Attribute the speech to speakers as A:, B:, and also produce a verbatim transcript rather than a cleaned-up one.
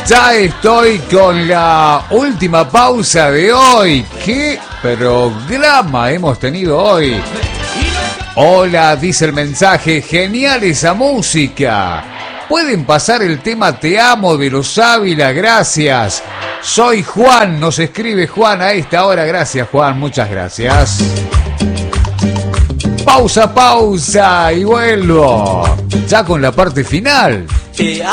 A: Ya estoy con la última pausa de hoy. ¿Qué programa hemos tenido hoy? Hola, dice el mensaje, genial esa música. ¿Pueden pasar el tema Te amo de los Ávila? Gracias. Soy Juan, nos escribe Juan a esta hora. Gracias, Juan, muchas gracias. Pausa, pausa y vuelvo. Ya con la parte final.